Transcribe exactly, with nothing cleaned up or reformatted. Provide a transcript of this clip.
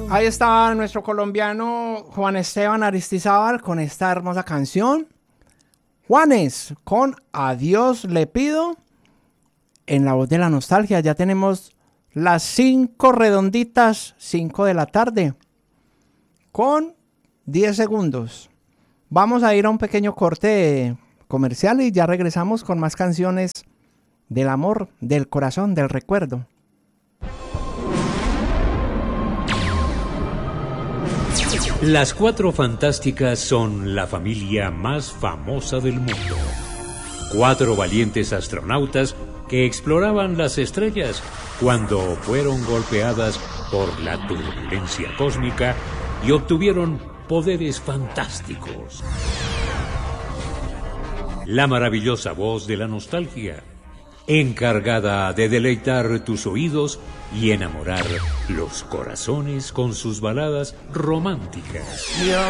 Ahí está nuestro colombiano Juan Esteban Aristizábal con esta hermosa canción. Juanes, con Adiós le pido. En la voz de la nostalgia ya tenemos las cinco redonditas, cinco de la tarde, con diez segundos. Vamos a ir a un pequeño corte comercial y ya regresamos con más canciones del amor, del corazón, del recuerdo. Las Cuatro Fantásticas son la familia más famosa del mundo. Cuatro valientes astronautas que exploraban las estrellas cuando fueron golpeadas por la turbulencia cósmica y obtuvieron poderes fantásticos. La maravillosa voz de la nostalgia, encargada de deleitar tus oídos y enamorar los corazones con sus baladas románticas.